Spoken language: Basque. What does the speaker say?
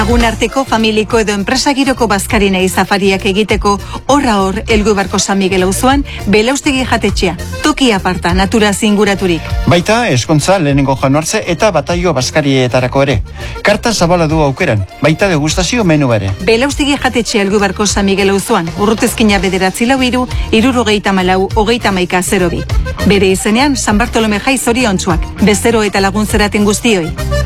Lagun arteko, familiko edo enpresagiroko bazkarinei safariak egiteko hor helgu barko San Miguel auzoan belaustegi jatetxea, toki aparta, naturaz inguraturik. Baita eskontza lehenengo januartze eta bataio bazkarietarako ere. Karta zabala du aukeran, baita degustazio menu ere. Belaustegi jatetxea helgu barko San Miguel auzoan, urrutezkina 943 74 hogeita 02. Bere izenean San Bartolome Jai zoriontsuak, bezero eta laguntzeraten guztioi.